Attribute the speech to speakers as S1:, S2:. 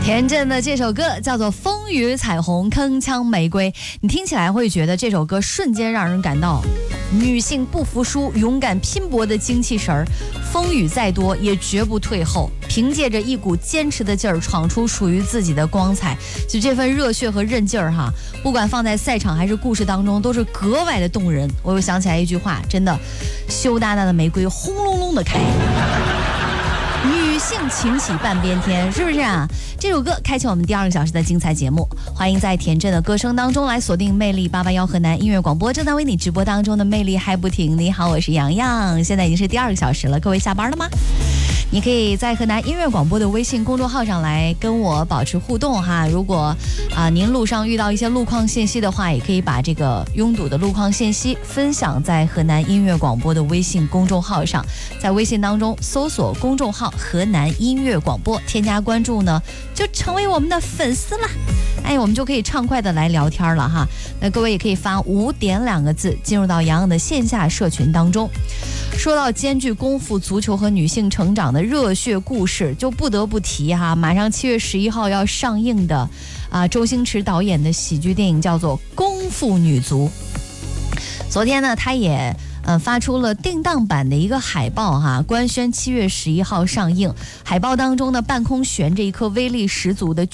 S1: 田震的这首歌叫做《风雨彩虹铿锵玫瑰》，你听起来会觉得这首歌瞬间让人感到女性不服输、勇敢拼搏的精气神儿，风雨再多也绝不退后，凭借着一股坚持的劲儿，闯出属于自己的光彩。就这份热血和韧劲儿哈，不管放在赛场还是故事当中，都是格外的动人。我又想起来一句话，真的，羞答答的玫瑰轰隆隆的开。女性情起半边天，是不是啊？这首歌开启我们第2个小时的精彩节目，欢迎在田震的歌声当中来锁定魅力881河南音乐广播，正在为你直播当中的魅力还不停。你好，我是洋洋，现在已经是第2个小时了，各位下班了吗？你可以在河南音乐广播的微信公众号上来跟我保持互动哈。如果您路上遇到一些路况信息的话，也可以把这个拥堵的路况信息分享在河南音乐广播的微信公众号上，在微信当中搜索公众号河南音乐广播，添加关注呢，就成为我们的粉丝了。哎，我们就可以畅快的来聊天了哈。那各位也可以发5点2个字进入到洋洋的线下社群当中。说到兼具功夫、足球和女性成长的热血故事，就不得不提哈，马上7月11号要上映的周星驰导演的喜剧电影叫做《功夫女足》。昨天呢，他也发出了定档版的一个海报哈，官宣7月11号上映。海报当中呢，半空悬着一颗威力十足的